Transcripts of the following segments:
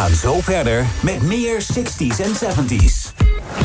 gaan zo verder met meer 60s en 70s.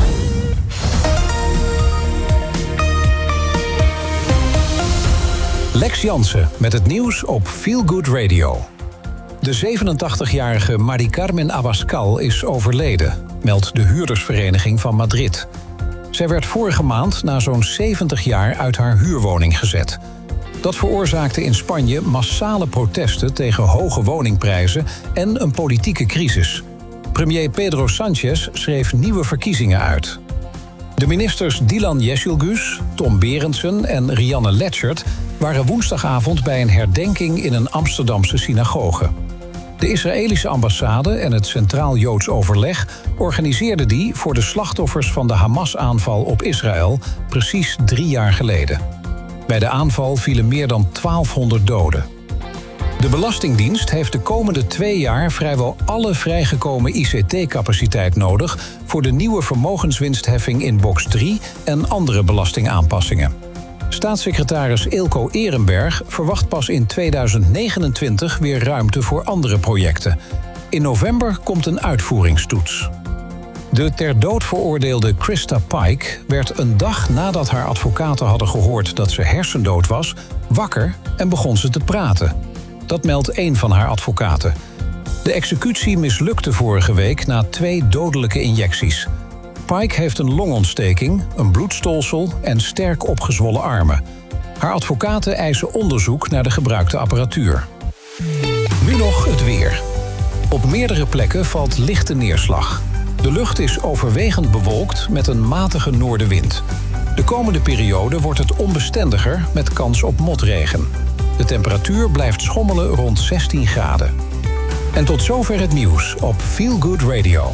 Lex Jansen met het nieuws op Feel Good Radio. De 87-jarige Mari Carmen Abascal is overleden, meldt de huurdersvereniging van Madrid. Zij werd vorige maand na zo'n 70 jaar uit haar huurwoning gezet. Dat veroorzaakte in Spanje massale protesten tegen hoge woningprijzen en een politieke crisis. Premier Pedro Sánchez schreef nieuwe verkiezingen uit. De ministers Dylan Yeşilgöz, Tom Berendsen en Rianne Letchert waren woensdagavond bij een herdenking in een Amsterdamse synagoge. De Israëlische ambassade en het Centraal Joods Overleg organiseerden die voor de slachtoffers van de Hamas-aanval op Israël precies 3 jaar geleden. Bij de aanval vielen meer dan 1200 doden. De Belastingdienst heeft de komende 2 jaar vrijwel alle vrijgekomen ICT-capaciteit nodig voor de nieuwe vermogenswinstheffing in box 3 en andere belastingaanpassingen. Staatssecretaris Eelco Ehrenberg verwacht pas in 2029 weer ruimte voor andere projecten. In november komt een uitvoeringstoets. De ter dood veroordeelde Krista Pike werd een dag nadat haar advocaten hadden gehoord dat ze hersendood was, wakker en begon ze te praten. Dat meldt een van haar advocaten. De executie mislukte vorige week na 2 dodelijke injecties. Pike heeft een longontsteking, een bloedstolsel en sterk opgezwollen armen. Haar advocaten eisen onderzoek naar de gebruikte apparatuur. Nu nog het weer. Op meerdere plekken valt lichte neerslag. De lucht is overwegend bewolkt met een matige noordenwind. De komende periode wordt het onbestendiger met kans op motregen. De temperatuur blijft schommelen rond 16 graden. En tot zover het nieuws op Feel Good Radio.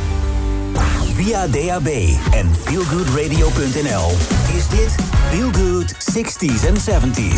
Via DAB en feelgoodradio.nl is dit Feel Good 60s en 70s.